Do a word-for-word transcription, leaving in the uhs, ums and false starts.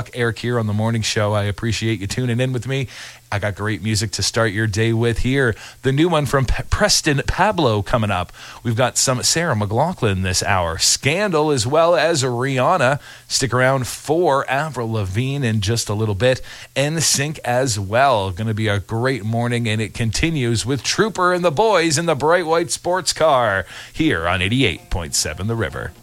Eric here on the morning show. I appreciate you tuning in with me. I got great music to start your day with here. The new one from P- Preston Pablo coming up. We've got some Sarah McLachlan this hour. Scandal as well as Rihanna. Stick around for Avril Lavigne in just a little bit. N Sync as well. Going to be a great morning, and it continues with Trooper and the boys in the bright white sports car here on eighty-eight point seven The River.